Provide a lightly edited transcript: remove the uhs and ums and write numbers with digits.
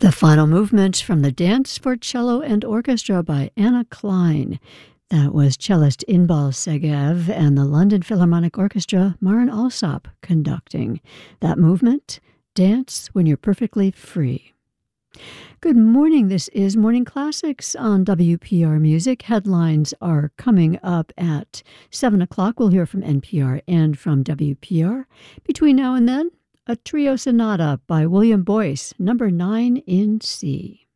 The final movement from the Dance for Cello and Orchestra by Anna Klein. That was cellist Inbal Segev and the London Philharmonic Orchestra, Maren Alsop, conducting. That movement, Dance When You're Perfectly Free. Good morning. This is Morning Classics on WPR Music. Headlines are coming up at 7 o'clock. We'll hear from NPR and from WPR. Between now and then, a trio sonata by William Boyce, number 9 in C.